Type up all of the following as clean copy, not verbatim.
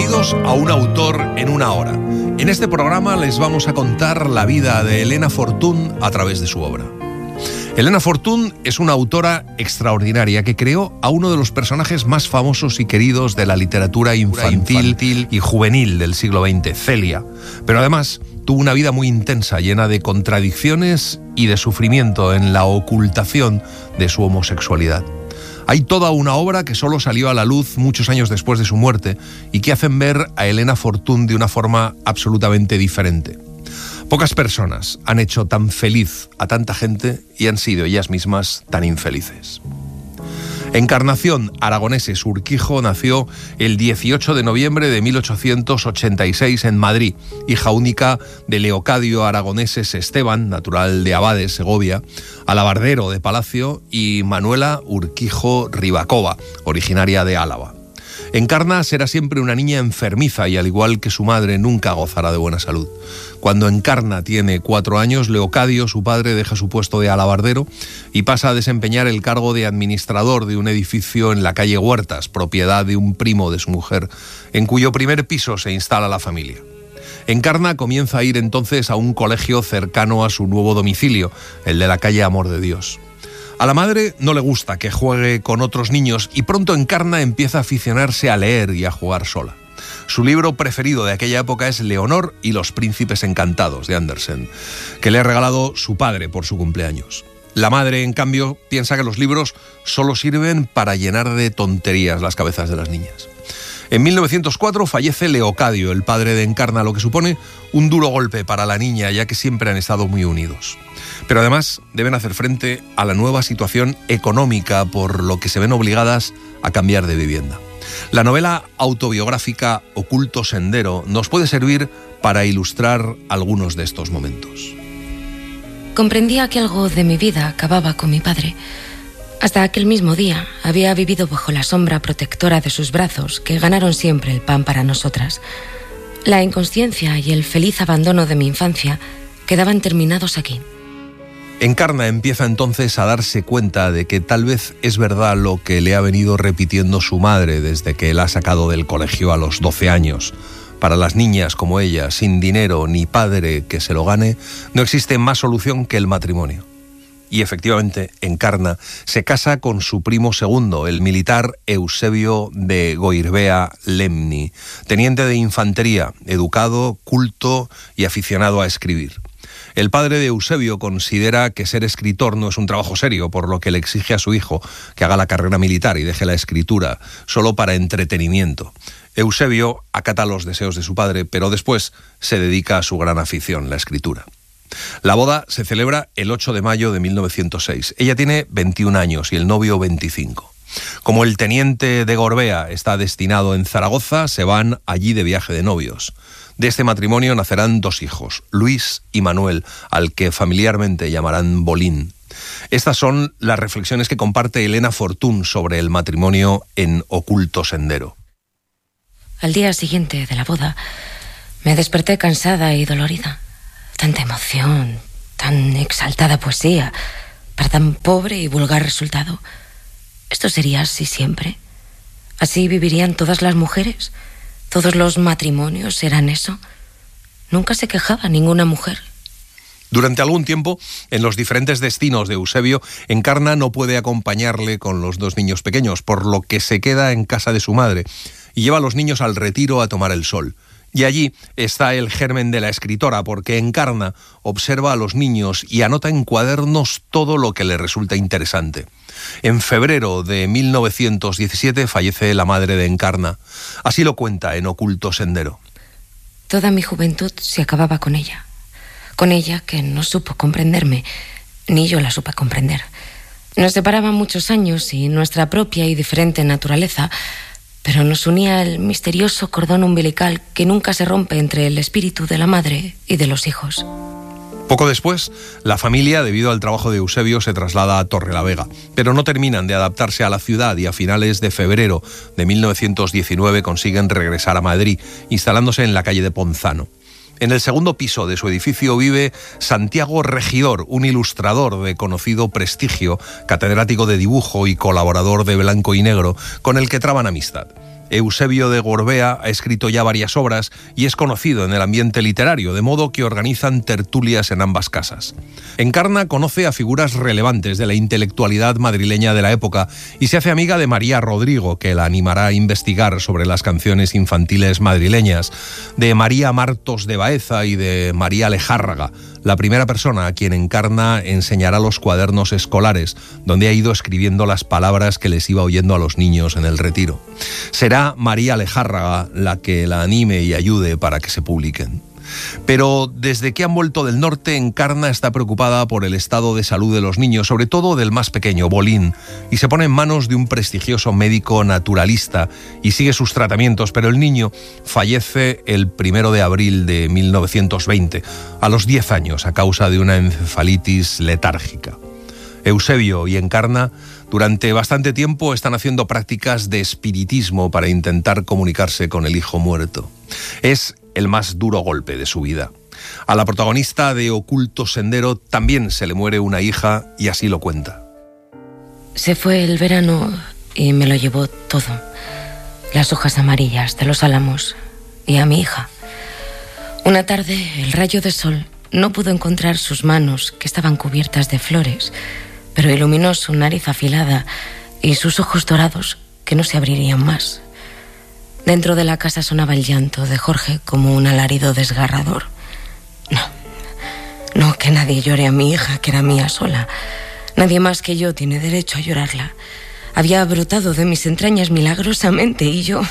Bienvenidos a Un autor en una hora. En este programa les vamos a contar la vida de Elena Fortún a través de su obra. Elena Fortún es una autora extraordinaria que creó a uno de los personajes más famosos y queridos de la literatura infantil y juvenil del siglo XX, Celia. Pero además tuvo una vida muy intensa, llena de contradicciones y de sufrimiento en la ocultación de su homosexualidad. Hay toda una obra que solo salió a la luz muchos años después de su muerte y que hacen ver a Elena Fortún de una forma absolutamente diferente. Pocas personas han hecho tan feliz a tanta gente y han sido ellas mismas tan infelices. Encarnación Aragoneses Urquijo nació el 18 de noviembre de 1886 en Madrid, hija única de Leocadio Aragoneses Esteban, natural de Abades, Segovia, alabardero de Palacio, y Manuela Urquijo Ribacova, originaria de Álava. Encarna será siempre una niña enfermiza y, al igual que su madre, nunca gozará de buena salud. Cuando Encarna tiene 4 años, Leocadio, su padre, deja su puesto de alabardero y pasa a desempeñar el cargo de administrador de un edificio en la calle Huertas, propiedad de un primo de su mujer, en cuyo primer piso se instala la familia. Encarna comienza a ir entonces a un colegio cercano a su nuevo domicilio, el de la calle Amor de Dios. A la madre no le gusta que juegue con otros niños y pronto Encarna empieza a aficionarse a leer y a jugar sola. Su libro preferido de aquella época es Leonor y los príncipes encantados, de Andersen, que le ha regalado su padre por su cumpleaños. La madre, en cambio, piensa que los libros solo sirven para llenar de tonterías las cabezas de las niñas. En 1904 fallece Leocadio, el padre de Encarna, lo que supone un duro golpe para la niña, ya que siempre han estado muy unidos. Pero además deben hacer frente a la nueva situación económica, por lo que se ven obligadas a cambiar de vivienda. La novela autobiográfica Oculto Sendero nos puede servir para ilustrar algunos de estos momentos. Comprendía que algo de mi vida acababa con mi padre. Hasta aquel mismo día había vivido bajo la sombra protectora de sus brazos, que ganaron siempre el pan para nosotras. La inconsciencia y el feliz abandono de mi infancia quedaban terminados aquí. Encarna empieza entonces a darse cuenta de que tal vez es verdad lo que le ha venido repitiendo su madre desde que la ha sacado del colegio a los 12 años. Para las niñas como ella, sin dinero ni padre que se lo gane, no existe más solución que el matrimonio. Y efectivamente, Encarna se casa con su primo segundo, el militar Eusebio de Goirbea Lemni, teniente de infantería, educado, culto y aficionado a escribir. El padre de Eusebio considera que ser escritor no es un trabajo serio, por lo que le exige a su hijo que haga la carrera militar y deje la escritura solo para entretenimiento. Eusebio acata los deseos de su padre, pero después se dedica a su gran afición, la escritura. La boda se celebra el 8 de mayo de 1906. Ella tiene 21 años y el novio 25. Como el teniente de Gorbea está destinado en Zaragoza, se van allí de viaje de novios. De este matrimonio nacerán 2 hijos, Luis y Manuel, al que familiarmente llamarán Bolín. Estas son las reflexiones que comparte Elena Fortún sobre el matrimonio en Oculto Sendero. Al día siguiente de la boda, me desperté cansada y dolorida. Tanta emoción, tan exaltada poesía, para tan pobre y vulgar resultado. ¿Esto sería así siempre? ¿Así vivirían todas las mujeres? ¿Todos los matrimonios eran eso? Nunca se quejaba ninguna mujer. Durante algún tiempo, en los diferentes destinos de Eusebio, Encarna no puede acompañarle con los 2 niños pequeños, por lo que se queda en casa de su madre y lleva a los niños al retiro a tomar el sol. Y allí está el germen de la escritora, porque Encarna observa a los niños y anota en cuadernos todo lo que le resulta interesante. En febrero de 1917 fallece la madre de Encarna. Así lo cuenta en Oculto Sendero. Toda mi juventud se acababa con ella. Con ella, que no supo comprenderme, ni yo la supe comprender. Nos separaban muchos años y nuestra propia y diferente naturaleza, pero nos unía el misterioso cordón umbilical que nunca se rompe entre el espíritu de la madre y de los hijos. Poco después, la familia, debido al trabajo de Eusebio, se traslada a Torrelavega, pero no terminan de adaptarse a la ciudad y a finales de febrero de 1919 consiguen regresar a Madrid, instalándose en la calle de Ponzano. En el segundo piso de su edificio vive Santiago Regidor, un ilustrador de conocido prestigio, catedrático de dibujo y colaborador de Blanco y Negro, con el que traban amistad. Eusebio de Gorbea ha escrito ya varias obras y es conocido en el ambiente literario, de modo que organizan tertulias en ambas casas. Encarna conoce a figuras relevantes de la intelectualidad madrileña de la época y se hace amiga de María Rodrigo, que la animará a investigar sobre las canciones infantiles madrileñas, de María Martos de Baeza y de María Lejárraga, la primera persona a quien Encarna enseñará los cuadernos escolares, donde ha ido escribiendo las palabras que les iba oyendo a los niños en el retiro. Será María Lejárraga la que la anime y ayude para que se publiquen. Pero desde que han vuelto del norte, Encarna está preocupada por el estado de salud de los niños, sobre todo del más pequeño, Bolín, y se pone en manos de un prestigioso médico naturalista y sigue sus tratamientos, pero el niño fallece el 1 de abril de 1920, a los 10 años, a causa de una encefalitis letárgica. Eusebio y Encarna durante bastante tiempo están haciendo prácticas de espiritismo para intentar comunicarse con el hijo muerto. Es el más duro golpe de su vida. A la protagonista de Oculto Sendero también se le muere una hija y así lo cuenta. Se fue el verano y me lo llevó todo. Las hojas amarillas de los álamos y a mi hija. Una tarde, el rayo de sol no pudo encontrar sus manos, que estaban cubiertas de flores, pero iluminó su nariz afilada y sus ojos dorados, que no se abrirían más. Dentro de la casa sonaba el llanto de Jorge como un alarido desgarrador. No, que nadie llore a mi hija, que era mía sola. Nadie más que yo tiene derecho a llorarla. Había brotado de mis entrañas milagrosamente y yo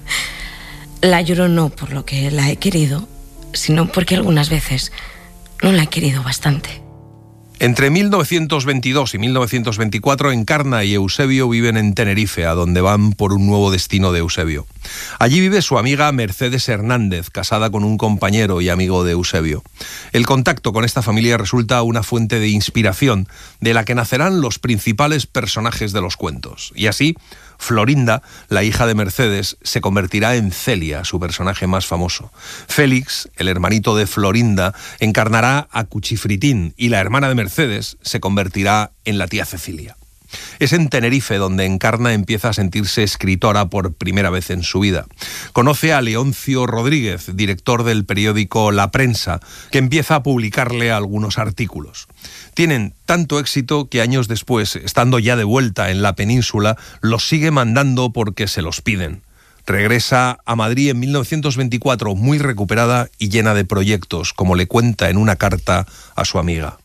la lloro no por lo que la he querido, sino porque algunas veces no la he querido bastante. Entre 1922 y 1924, Encarna y Eusebio viven en Tenerife, a donde van por un nuevo destino de Eusebio. Allí vive su amiga Mercedes Hernández, casada con un compañero y amigo de Eusebio. El contacto con esta familia resulta una fuente de inspiración, de la que nacerán los principales personajes de los cuentos. Y así, Florinda, la hija de Mercedes, se convertirá en Celia, su personaje más famoso. Félix, el hermanito de Florinda, encarnará a Cuchifritín y la hermana de Mercedes se convertirá en la tía Cecilia. Es en Tenerife donde Encarna empieza a sentirse escritora por primera vez en su vida. Conoce a Leoncio Rodríguez, director del periódico La Prensa, que empieza a publicarle algunos artículos. Tienen tanto éxito que años después, estando ya de vuelta en la península, los sigue mandando porque se los piden. Regresa a Madrid en 1924 muy recuperada y llena de proyectos, como le cuenta en una carta a su amiga.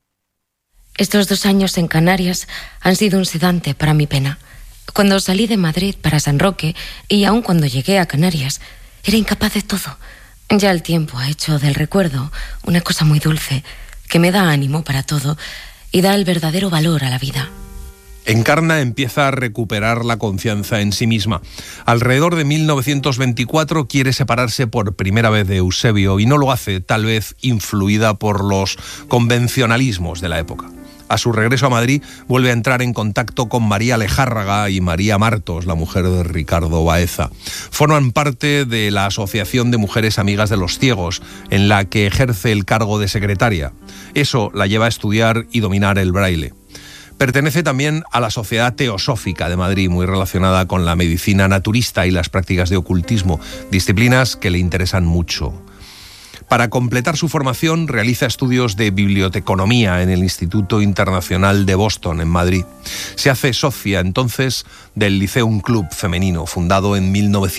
Estos 2 años en Canarias han sido un sedante para mi pena. Cuando salí de Madrid para San Roque, y aun cuando llegué a Canarias, era incapaz de todo. Ya el tiempo ha hecho del recuerdo una cosa muy dulce, que me da ánimo para todo y da el verdadero valor a la vida. Encarna empieza a recuperar la confianza en sí misma. Alrededor de 1924 quiere separarse por primera vez de Eusebio y no lo hace, tal vez influida por los convencionalismos de la época. A su regreso a Madrid vuelve a entrar en contacto con María Lejárraga y María Martos, la mujer de Ricardo Baeza. Forman parte de la Asociación de Mujeres Amigas de los Ciegos, en la que ejerce el cargo de secretaria. Eso la lleva a estudiar y dominar el braille. Pertenece también a la Sociedad Teosófica de Madrid, muy relacionada con la medicina naturista y las prácticas de ocultismo, disciplinas que le interesan mucho. Para completar su formación, realiza estudios de biblioteconomía en el Instituto Internacional de Boston, en Madrid. Se hace socia entonces del Lyceum Club femenino, fundado en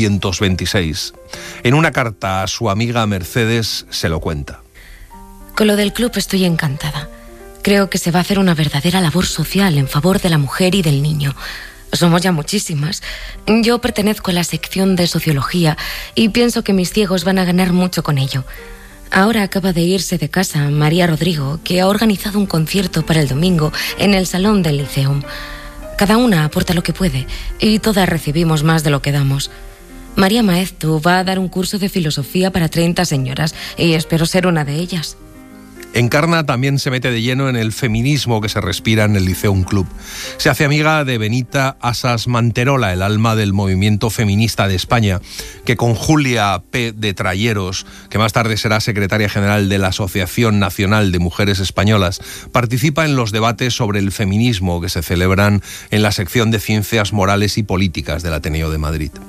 1926. En una carta a su amiga Mercedes se lo cuenta. Con lo del club estoy encantada. Creo que se va a hacer una verdadera labor social en favor de la mujer y del niño. Somos ya muchísimas. Yo pertenezco a la sección de sociología y pienso que mis ciegos van a ganar mucho con ello. Ahora acaba de irse de casa María Rodrigo, que ha organizado un concierto para el domingo en el salón del Lyceum. Cada una aporta lo que puede y todas recibimos más de lo que damos. María Maeztu va a dar un curso de filosofía para 30 señoras y espero ser una de ellas. Encarna también se mete de lleno en el feminismo que se respira en el Lyceum Club. Se hace amiga de Benita Asas Manterola, el alma del movimiento feminista de España, que con Julia P. de Trayeros, que más tarde será secretaria general de la Asociación Nacional de Mujeres Españolas, participa en los debates sobre el feminismo que se celebran en la sección de Ciencias Morales y Políticas del Ateneo de Madrid.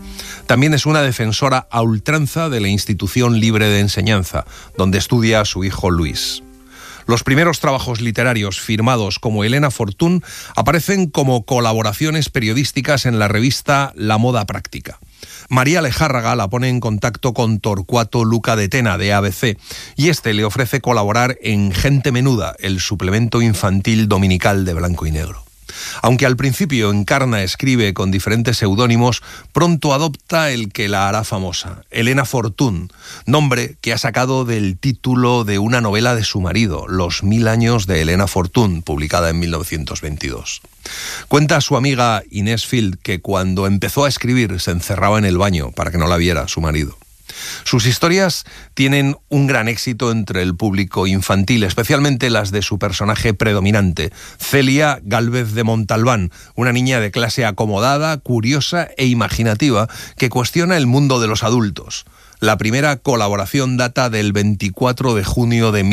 También es una defensora a ultranza de la institución libre de enseñanza, donde estudia a su hijo Luis. Los primeros trabajos literarios firmados como Elena Fortún aparecen como colaboraciones periodísticas en la revista La Moda Práctica. María Lejárraga la pone en contacto con Torcuato Luca de Tena, de ABC, y este le ofrece colaborar en Gente Menuda, el suplemento infantil dominical de Blanco y Negro. Aunque al principio Encarna escribe con diferentes seudónimos, pronto adopta el que la hará famosa, Elena Fortún, nombre que ha sacado del título de una novela de su marido, Los 1000 años de Elena Fortún, publicada en 1922. Cuenta a su amiga Inés Field que cuando empezó a escribir se encerraba en el baño para que no la viera su marido. Sus historias tienen un gran éxito entre el público infantil, especialmente las de su personaje predominante, Celia Gálvez de Montalbán, una niña de clase acomodada, curiosa e imaginativa que cuestiona el mundo de los adultos. La primera colaboración data del 24 de junio de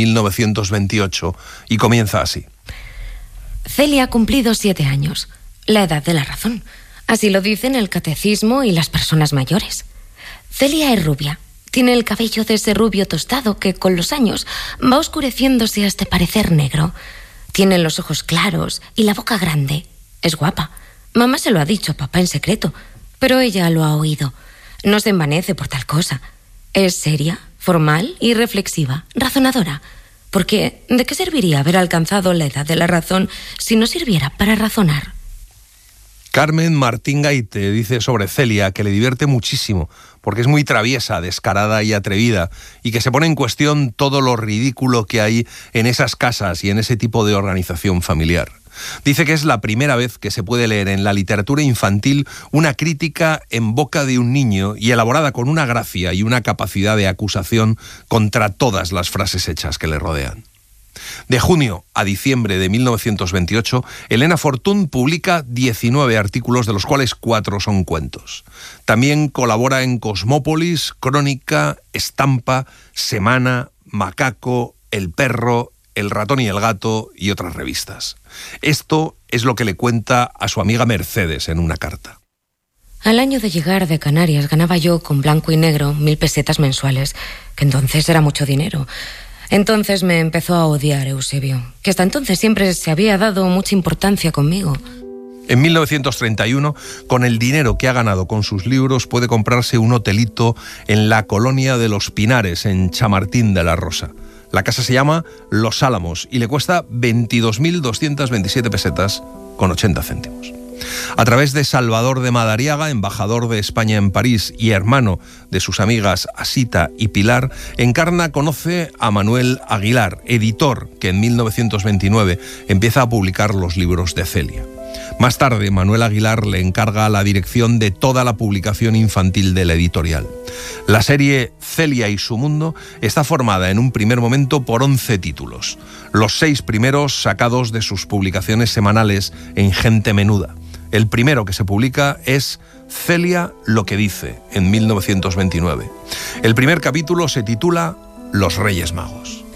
1928 y comienza así. Celia ha cumplido 7 años, la edad de la razón. Así lo dicen el catecismo y las personas mayores. Celia es rubia. Tiene el cabello de ese rubio tostado que con los años va oscureciéndose hasta parecer negro. Tiene los ojos claros y la boca grande. Es guapa. Mamá se lo ha dicho a papá en secreto, pero ella lo ha oído. No se envanece por tal cosa. Es seria, formal y reflexiva, razonadora. Porque ¿de qué serviría haber alcanzado la edad de la razón si no sirviera para razonar? Carmen Martín Gaite dice sobre Celia que le divierte muchísimo porque es muy traviesa, descarada y atrevida y que se pone en cuestión todo lo ridículo que hay en esas casas y en ese tipo de organización familiar. Dice que es la primera vez que se puede leer en la literatura infantil una crítica en boca de un niño y elaborada con una gracia y una capacidad de acusación contra todas las frases hechas que le rodean. De junio a diciembre de 1928, Elena Fortún publica 19 artículos, de los cuales 4 son cuentos. También colabora en Cosmópolis, Crónica, Estampa, Semana, Macaco, El Perro, El Ratón y el Gato y otras revistas. Esto es lo que le cuenta a su amiga Mercedes en una carta. Al año de llegar de Canarias ganaba yo con Blanco y Negro 1000 pesetas mensuales, que entonces era mucho dinero. Entonces me empezó a odiar Eusebio, que hasta entonces siempre se había dado mucha importancia conmigo. En 1931, con el dinero que ha ganado con sus libros, puede comprarse un hotelito en la colonia de Los Pinares, en Chamartín de la Rosa. La casa se llama Los Álamos y le cuesta 22.227 pesetas con 80 céntimos. A través de Salvador de Madariaga, embajador de España en París y hermano de sus amigas Asita y Pilar, Encarna conoce a Manuel Aguilar, editor que en 1929 empieza a publicar los libros de Celia. Más tarde, Manuel Aguilar le encarga la dirección de toda la publicación infantil de la editorial. La serie Celia y su mundo está formada en un primer momento por 11 títulos, los 6 primeros sacados de sus publicaciones semanales en Gente Menuda. El primero que se publica es Celia lo que dice, en 1929. El primer capítulo se titula Los Reyes Magos.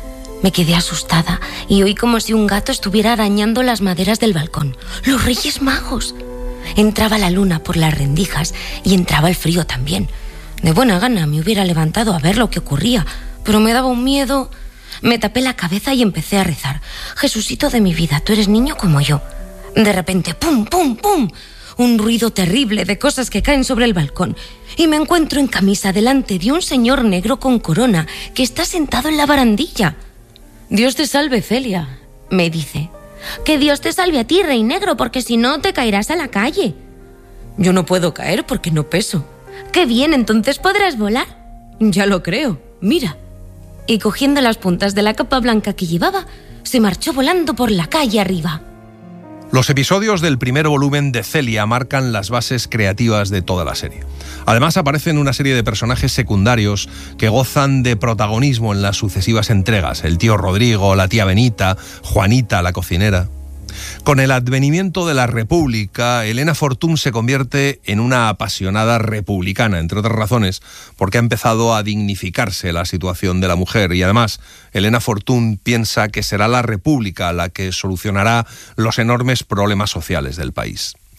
Me quedé asustada y oí como si un gato estuviera arañando las maderas del balcón. ¡Los Reyes Magos! Entraba la luna por las rendijas y entraba el frío también. De buena gana me hubiera levantado a ver lo que ocurría, pero me daba un miedo. Me tapé la cabeza y empecé a rezar. Jesucito de mi vida, tú eres niño como yo. De repente, ¡pum, pum, pum! Un ruido terrible de cosas que caen sobre el balcón. Y me encuentro en camisa delante de un señor negro con corona que está sentado en la barandilla. «Dios te salve, Celia», me dice. «Que Dios te salve a ti, rey negro, porque si no te caerás a la calle». «Yo no puedo caer porque no peso». «Qué bien, entonces podrás volar». «Ya lo creo, mira». Y cogiendo las puntas de la capa blanca que llevaba, se marchó volando por la calle arriba. Los episodios del primer volumen de Celia marcan las bases creativas de toda la serie. Además, aparecen una serie de personajes secundarios que gozan de protagonismo en las sucesivas entregas. El tío Rodrigo, la tía Benita, Juanita, la cocinera. Con el advenimiento de la República, Elena Fortún se convierte en una apasionada republicana, entre otras razones, porque ha empezado a dignificarse la situación de la mujer y además Elena Fortún piensa que será la República la que solucionará los enormes problemas sociales del país.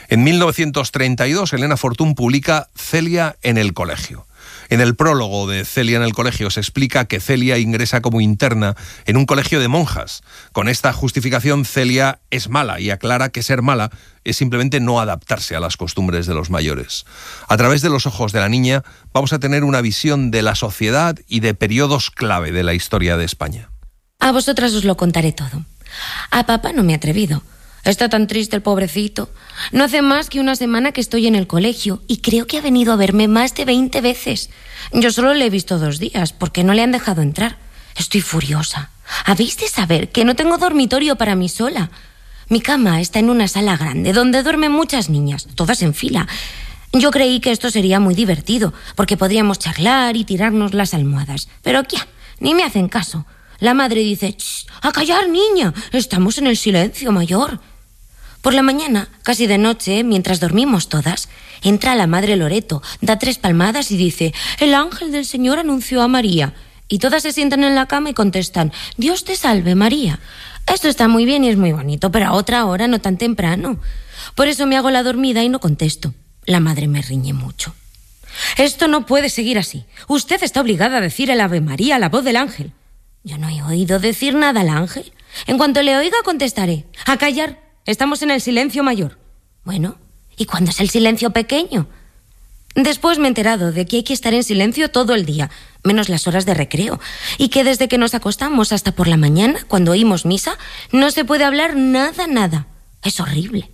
En 1932, Elena Fortún publica Celia en el colegio. En el prólogo de Celia en el colegio se explica que Celia ingresa como interna en un colegio de monjas. Con esta justificación, Celia es mala y aclara que ser mala es simplemente no adaptarse a las costumbres de los mayores. A través de los ojos de la niña vamos a tener una visión de la sociedad y de periodos clave de la historia de España. A vosotras os lo contaré todo. A papá no me he atrevido. Está tan triste el pobrecito. No hace más que una semana que estoy en el colegio y creo que ha venido a verme más de 20 veces. Yo solo le he visto 2 días porque no le han dejado entrar. Estoy furiosa. Habéis de saber que no tengo dormitorio para mí sola. Mi cama está en una sala grande donde duermen muchas niñas, todas en fila. Yo creí que esto sería muy divertido porque podríamos charlar y tirarnos las almohadas. Pero ¡quia! Ni me hacen caso. La madre dice: ¡Shh! ¡A callar, niña! Estamos en el silencio mayor. Por la mañana, casi de noche, mientras dormimos todas, entra la madre Loreto, da 3 palmadas y dice: el ángel del Señor anunció a María. Y todas se sientan en la cama y contestan: Dios te salve, María. Esto está muy bien y es muy bonito, pero a otra hora, no tan temprano. Por eso me hago la dormida y no contesto. La madre me riñe mucho. Esto no puede seguir así. Usted está obligada a decir el Ave María a la voz del ángel. Yo no he oído decir nada al ángel. En cuanto le oiga, contestaré: a callar. Estamos en el silencio mayor. Bueno, ¿y cuándo es el silencio pequeño? Después me he enterado de que hay que estar en silencio todo el día, menos las horas de recreo, y que desde que nos acostamos hasta por la mañana, cuando oímos misa, no se puede hablar nada. Es horrible.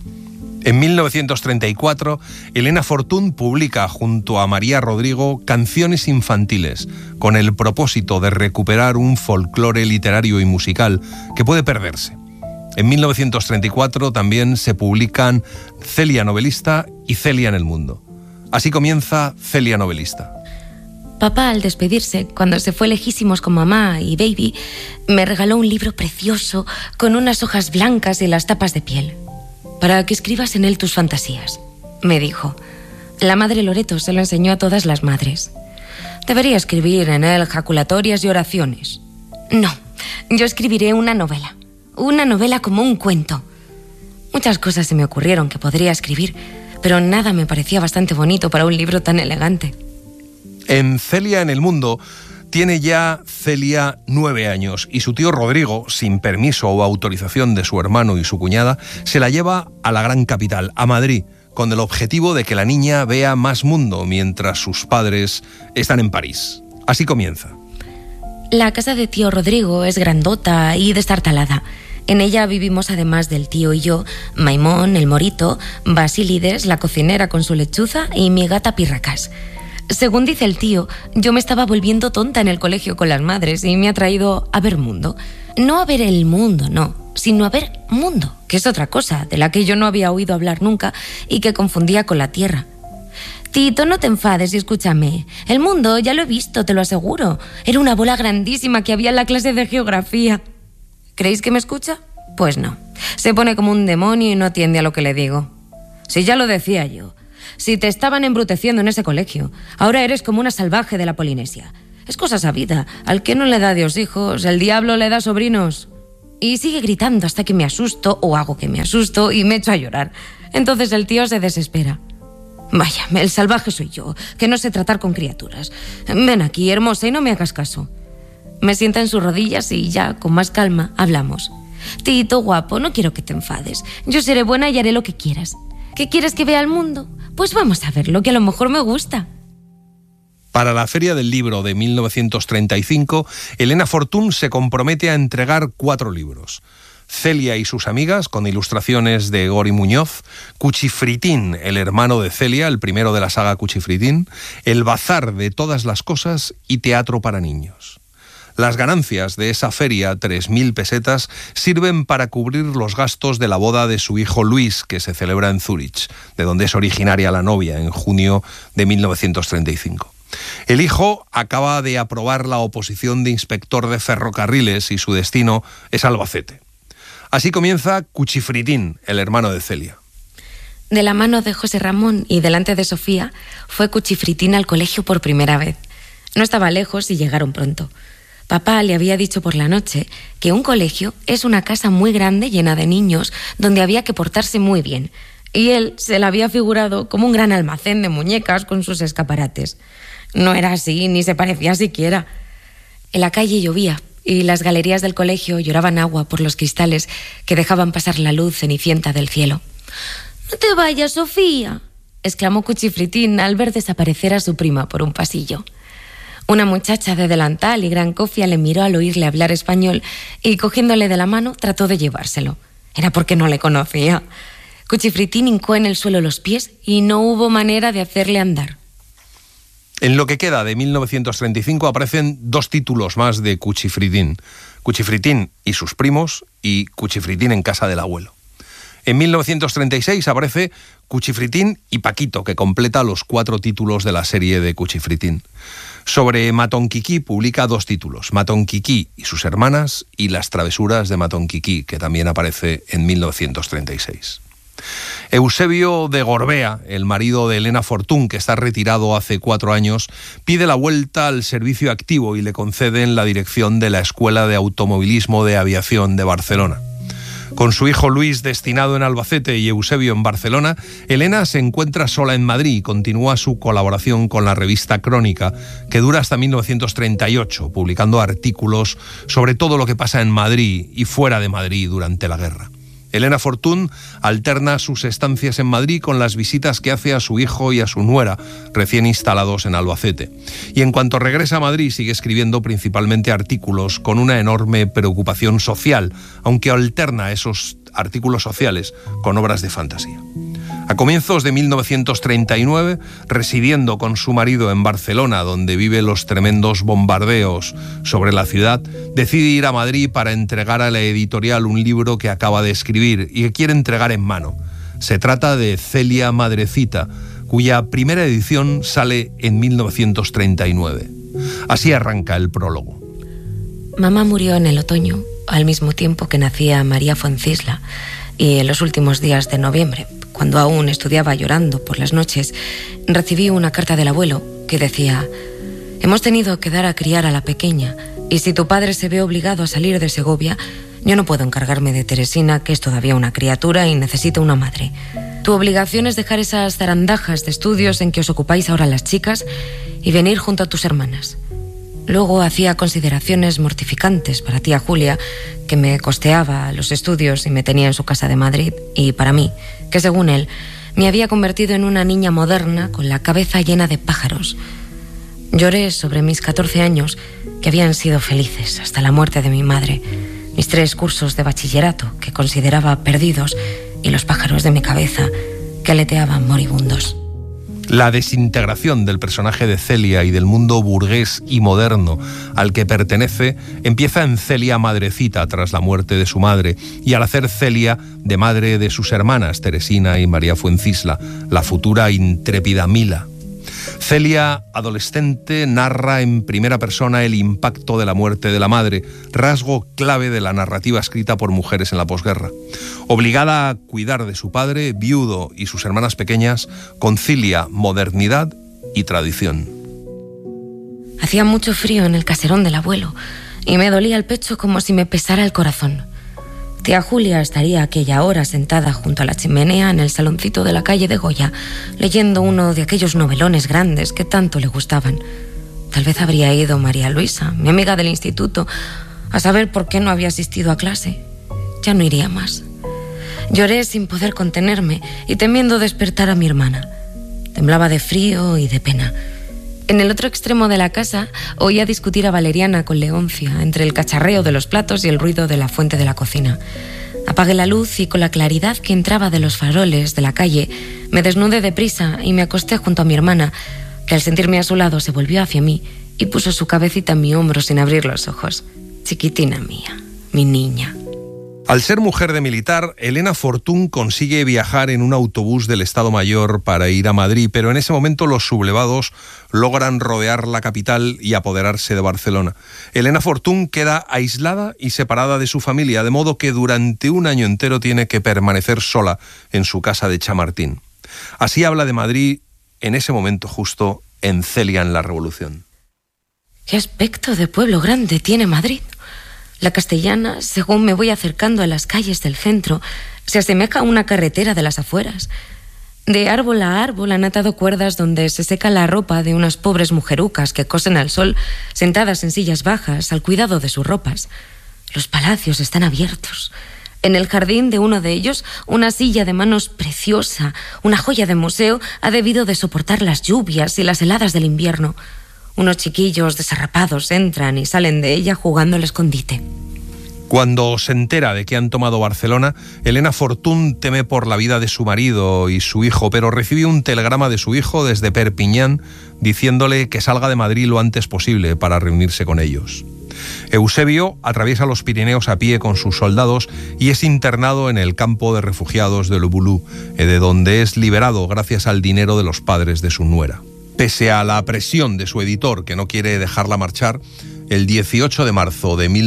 En 1934, Elena Fortún publica junto a María Rodrigo Canciones infantiles, con el propósito de recuperar un folclore literario y musical que puede perderse. En 1934 también se publican Celia novelista y Celia en el mundo. Así comienza Celia novelista. Papá, al despedirse, cuando se fue lejísimos con mamá y baby, me regaló un libro precioso con unas hojas blancas y las tapas de piel. Para que escribas en él tus fantasías, me dijo. La madre Loreto se lo enseñó a todas las madres. Debería escribir en él jaculatorias y oraciones. No, yo escribiré una novela. Una novela como un cuento. Muchas cosas se me ocurrieron que podría escribir, pero nada me parecía bastante bonito para un libro tan elegante. En Celia en el mundo tiene ya Celia 9 años y su tío Rodrigo, sin permiso o autorización de su hermano y su cuñada, se la lleva a la gran capital, a Madrid, con el objetivo de que la niña vea más mundo mientras sus padres están en París. Así comienza. La casa de tío Rodrigo es grandota y destartalada. En ella vivimos, además del tío y yo, Maimón, el morito, Basílides, la cocinera con su lechuza y mi gata Pirracas. Según dice el tío, yo me estaba volviendo tonta en el colegio con las madres y me ha traído a ver mundo. No a ver el mundo, no, sino a ver mundo, que es otra cosa de la que yo no había oído hablar nunca y que confundía con la tierra. Tito, no te enfades y escúchame. El mundo ya lo he visto, te lo aseguro. Era una bola grandísima que había en la clase de geografía. ¿Creéis que me escucha? Pues no. Se pone como un demonio y no atiende a lo que le digo. Si ya lo decía yo. Si te estaban embruteciendo en ese colegio, ahora eres como una salvaje de la Polinesia. Es cosa sabida. Al que no le da Dios hijos, el diablo le da sobrinos. Y sigue gritando hasta que me asusto, o hago que me asusto, y me echo a llorar. Entonces el tío se desespera. Vaya, el salvaje soy yo, que no sé tratar con criaturas. Ven aquí, hermosa, y no me hagas caso. Me sienta en sus rodillas y ya, con más calma, hablamos. Tito, guapo, no quiero que te enfades. Yo seré buena y haré lo que quieras. ¿Qué quieres que vea el mundo? Pues vamos a verlo, que a lo mejor me gusta. Para la Feria del Libro de 1935, Elena Fortún se compromete a entregar 4 libros. Celia y sus amigas, con ilustraciones de Gori Muñoz, Cuchifritín, el hermano de Celia, el primero de la saga Cuchifritín, El bazar de todas las cosas y Teatro para niños. Las ganancias de esa feria, 3.000 pesetas, sirven para cubrir los gastos de la boda de su hijo Luis, que se celebra en Zúrich, de donde es originaria la novia, en junio de 1935. El hijo acaba de aprobar la oposición de inspector de ferrocarriles y su destino es Albacete. Así comienza Cuchifritín, el hermano de Celia. De la mano de José Ramón y delante de Sofía, fue Cuchifritín al colegio por primera vez. No estaba lejos y llegaron pronto. Papá le había dicho por la noche que un colegio es una casa muy grande llena de niños donde había que portarse muy bien. y él se la había figurado como un gran almacén de muñecas con sus escaparates. No era así, ni se parecía siquiera. En la calle llovía y las galerías del colegio lloraban agua por los cristales que dejaban pasar la luz cenicienta del cielo. «¡No te vayas, Sofía!», exclamó Cuchifritín al ver desaparecer a su prima por un pasillo. Una muchacha de delantal y gran cofia le miró al oírle hablar español y, cogiéndole de la mano, trató de llevárselo. Era porque no le conocía. Cuchifritín hincó en el suelo los pies y no hubo manera de hacerle andar. En lo que queda de 1935 aparecen 2 títulos más de Cuchifritín. Cuchifritín y sus primos y Cuchifritín en casa del abuelo. En 1936 aparece Cuchifritín y Paquito, que completa los 4 títulos de la serie de Cuchifritín. Sobre Matonquiquí publica 2 títulos, Matonquiquí y sus hermanas y Las travesuras de Matonquiquí, que también aparece en 1936. Eusebio de Gorbea, el marido de Elena Fortún, que está retirado hace 4 años, pide la vuelta al servicio activo y le conceden la dirección de la Escuela de Automovilismo de Aviación de Barcelona. Con su hijo Luis destinado en Albacete y Eusebio en Barcelona, Elena se encuentra sola en Madrid y continúa su colaboración con la revista Crónica, que dura hasta 1938, publicando artículos sobre todo lo que pasa en Madrid y fuera de Madrid durante la guerra. Elena Fortún alterna sus estancias en Madrid con las visitas que hace a su hijo y a su nuera, recién instalados en Albacete. Y en cuanto regresa a Madrid sigue escribiendo principalmente artículos con una enorme preocupación social, aunque alterna esos artículos sociales con obras de fantasía. A comienzos de 1939, residiendo con su marido en Barcelona, donde vive los tremendos bombardeos sobre la ciudad, decide ir a Madrid para entregar a la editorial un libro que acaba de escribir y que quiere entregar en mano. Se trata de Celia Madrecita, cuya primera edición sale en 1939. Así arranca el prólogo. Mamá murió en el otoño, al mismo tiempo que nacía María Fuencisla, y en los últimos días de noviembre, cuando aún estudiaba llorando por las noches, recibí una carta del abuelo que decía: «Hemos tenido que dar a criar a la pequeña, y si tu padre se ve obligado a salir de Segovia, yo no puedo encargarme de Teresina, que es todavía una criatura y necesita una madre. Tu obligación es dejar esas zarandajas de estudios en que os ocupáis ahora las chicas y venir junto a tus hermanas». Luego hacía consideraciones mortificantes para tía Julia, que me costeaba los estudios y me tenía en su casa de Madrid, y para mí, que según él, me había convertido en una niña moderna con la cabeza llena de pájaros. Lloré sobre mis 14 años, que habían sido felices hasta la muerte de mi madre, mis 3 cursos de bachillerato que consideraba perdidos y los pájaros de mi cabeza que aleteaban moribundos. La desintegración del personaje de Celia y del mundo burgués y moderno al que pertenece empieza en Celia Madrecita tras la muerte de su madre y al hacer Celia de madre de sus hermanas Teresina y María Fuencisla, la futura intrépida Mila. Celia, adolescente, narra en primera persona el impacto de la muerte de la madre, rasgo clave de la narrativa escrita por mujeres en la posguerra. Obligada a cuidar de su padre, viudo y sus hermanas pequeñas, concilia modernidad y tradición. Hacía mucho frío en el caserón del abuelo y me dolía el pecho como si me pesara el corazón. Tía Julia estaría a aquella hora sentada junto a la chimenea en el saloncito de la calle de Goya, leyendo uno de aquellos novelones grandes que tanto le gustaban. Tal vez habría ido María Luisa, mi amiga del instituto, a saber por qué no había asistido a clase. Ya no iría más. Lloré sin poder contenerme y temiendo despertar a mi hermana. Temblaba de frío y de pena. En el otro extremo de la casa oía discutir a Valeriana con Leoncia entre el cacharreo de los platos y el ruido de la fuente de la cocina. Apagué la luz y con la claridad que entraba de los faroles de la calle me desnudé deprisa y me acosté junto a mi hermana, que al sentirme a su lado se volvió hacia mí y puso su cabecita en mi hombro sin abrir los ojos. Chiquitina mía, mi niña. Al ser mujer de militar, Elena Fortún consigue viajar en un autobús del Estado Mayor para ir a Madrid, pero en ese momento los sublevados logran rodear la capital y apoderarse de Barcelona. Elena Fortún queda aislada y separada de su familia, de modo que durante un año entero tiene que permanecer sola en su casa de Chamartín. Así habla de Madrid en ese momento justo en Celia en la Revolución. ¿Qué aspecto de pueblo grande tiene Madrid? La Castellana, según me voy acercando a las calles del centro, se asemeja a una carretera de las afueras. De árbol a árbol han atado cuerdas donde se seca la ropa de unas pobres mujerucas que cosen al sol, sentadas en sillas bajas, al cuidado de sus ropas. Los palacios están abiertos. En el jardín de uno de ellos, una silla de manos preciosa, una joya de museo, ha debido de soportar las lluvias y las heladas del invierno. Unos chiquillos desarrapados entran y salen de ella jugando al escondite. Cuando se entera de que han tomado Barcelona, Elena Fortún teme por la vida de su marido y su hijo, pero recibe un telegrama de su hijo desde Perpiñán diciéndole que salga de Madrid lo antes posible para reunirse con ellos. Eusebio atraviesa los Pirineos a pie con sus soldados y es internado en el campo de refugiados de Le Boulou, de donde es liberado gracias al dinero de los padres de su nuera. Pese a la presión de su editor, que no quiere dejarla marchar, el 18 de marzo de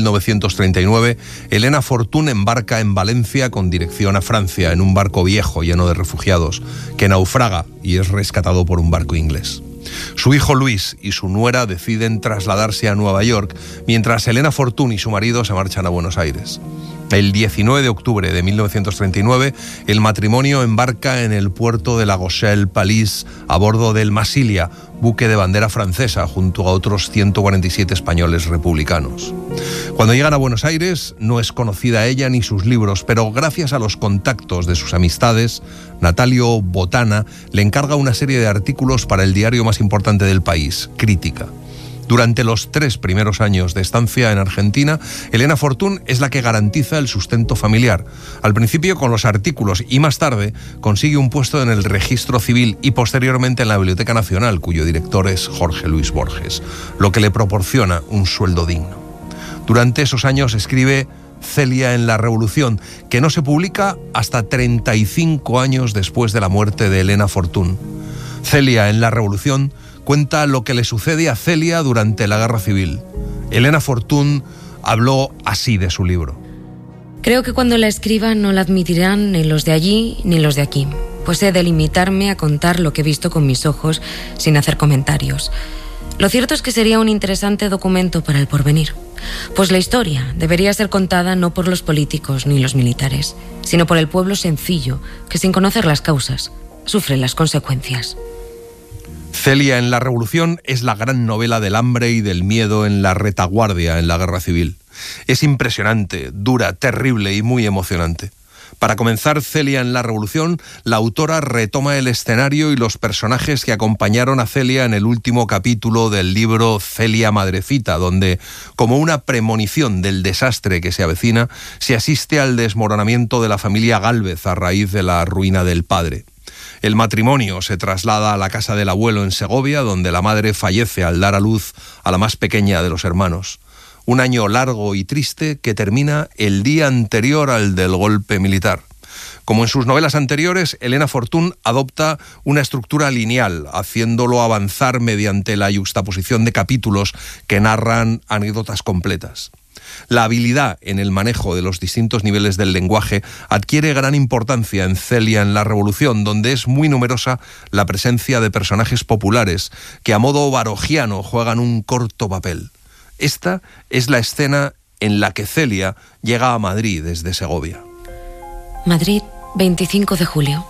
1939, Elena Fortún embarca en Valencia con dirección a Francia en un barco viejo lleno de refugiados, que naufraga y es rescatado por un barco inglés. Su hijo Luis y su nuera deciden trasladarse a Nueva York, mientras Elena Fortún y su marido se marchan a Buenos Aires. El 19 de octubre de 1939, el matrimonio embarca en el puerto de La Rochelle-Palais a bordo del Massilia, buque de bandera francesa, junto a otros 147 españoles republicanos. Cuando llegan a Buenos Aires, no es conocida ella ni sus libros, pero gracias a los contactos de sus amistades, Natalio Botana le encarga una serie de artículos para el diario más importante del país, Crítica. Durante los 3 primeros años de estancia en Argentina, Elena Fortún es la que garantiza el sustento familiar. Al principio con los artículos y más tarde consigue un puesto en el Registro Civil y posteriormente en la Biblioteca Nacional, cuyo director es Jorge Luis Borges, lo que le proporciona un sueldo digno. Durante esos años escribe Celia en la Revolución, que no se publica hasta 35 años después de la muerte de Elena Fortún. Celia en la Revolución cuenta lo que le sucede a Celia durante la Guerra Civil. Elena Fortún habló así de su libro. Creo que cuando la escriba no la admitirán ni los de allí ni los de aquí, pues he de limitarme a contar lo que he visto con mis ojos sin hacer comentarios. Lo cierto es que sería un interesante documento para el porvenir, pues la historia debería ser contada no por los políticos ni los militares, sino por el pueblo sencillo que, sin conocer las causas, sufre las consecuencias. Celia en la Revolución es la gran novela del hambre y del miedo en la retaguardia en la Guerra Civil. Es impresionante, dura, terrible y muy emocionante. Para comenzar Celia en la Revolución, la autora retoma el escenario y los personajes que acompañaron a Celia en el último capítulo del libro Celia Madrecita, donde, como una premonición del desastre que se avecina, se asiste al desmoronamiento de la familia Gálvez a raíz de la ruina del padre. El matrimonio se traslada a la casa del abuelo en Segovia, donde la madre fallece al dar a luz a la más pequeña de los hermanos. Un año largo y triste que termina el día anterior al del golpe militar. Como en sus novelas anteriores, Elena Fortún adopta una estructura lineal, haciéndolo avanzar mediante la yuxtaposición de capítulos que narran anécdotas completas. La habilidad en el manejo de los distintos niveles del lenguaje adquiere gran importancia en Celia en la Revolución, donde es muy numerosa la presencia de personajes populares que a modo barogiano juegan un corto papel. Esta es la escena en la que Celia llega a Madrid desde Segovia. Madrid, 25 de julio.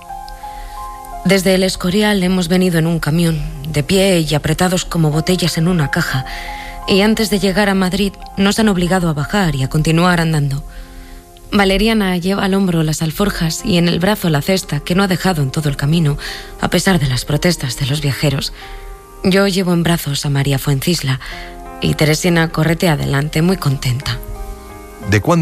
Desde el Escorial hemos venido en un camión, de pie y apretados como botellas en una caja, y antes de llegar a Madrid nos han obligado a bajar y a continuar andando. Valeriana lleva al hombro las alforjas y en el brazo la cesta que no ha dejado en todo el camino, a pesar de las protestas de los viajeros. Yo llevo en brazos a María Fuencisla y Teresina corretea adelante muy contenta. ¿De cuándo